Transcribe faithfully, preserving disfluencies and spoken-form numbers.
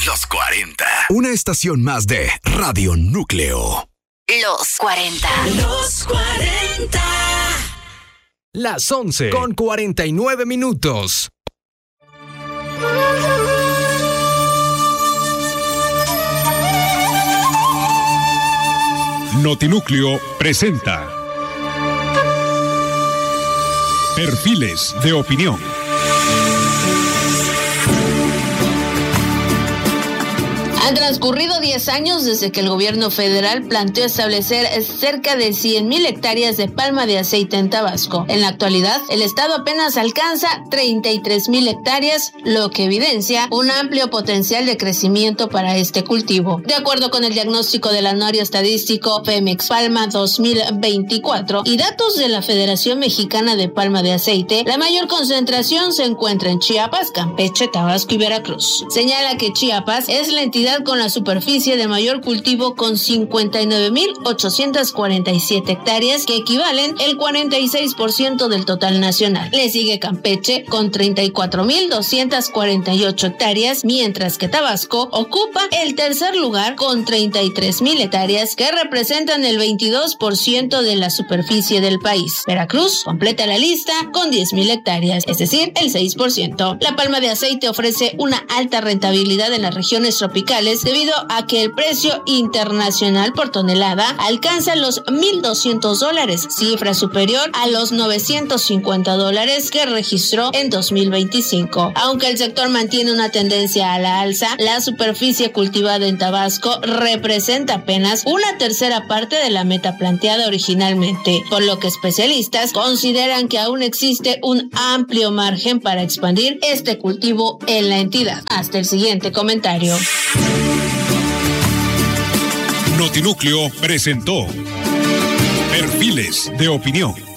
Los cuarenta. Una estación más de Radio Núcleo. Los cuarenta. Los cuarenta. Las once con cuarenta y nueve minutos. Notinúcleo presenta Perfiles de Opinión. Han transcurrido diez años desde que el gobierno federal planteó establecer cerca de cien mil hectáreas de palma de aceite en Tabasco. En la actualidad, el estado apenas alcanza treinta y tres mil hectáreas, lo que evidencia un amplio potencial de crecimiento para este cultivo. De acuerdo con el diagnóstico del anuario estadístico Pemex Palma dos mil veinticuatro y datos de la Federación Mexicana de Palma de Aceite, la mayor concentración se encuentra en Chiapas, Campeche, Tabasco y Veracruz. Señala que Chiapas es la entidad con la superficie de mayor cultivo con cincuenta y nueve mil ochocientas cuarenta y siete hectáreas, que equivalen el cuarenta y seis por ciento del total nacional. Le sigue Campeche con treinta y cuatro mil doscientas cuarenta y ocho hectáreas, mientras que Tabasco ocupa el tercer lugar con treinta y tres mil hectáreas, que representan el veintidós por ciento de la superficie del país. Veracruz completa la lista con diez mil hectáreas, es decir, el seis por ciento. La palma de aceite ofrece una alta rentabilidad en las regiones tropicales debido a que el precio internacional por tonelada alcanza los mil doscientos dólares, cifra superior a los novecientos cincuenta dólares que registró en dos mil veinticinco. Aunque el sector mantiene una tendencia a la alza, la superficie cultivada en Tabasco representa apenas una tercera parte de la meta planteada originalmente, por lo que especialistas consideran que aún existe un amplio margen para expandir este cultivo en la entidad. Hasta el siguiente comentario. Notinúcleo presentó Perfiles de Opinión.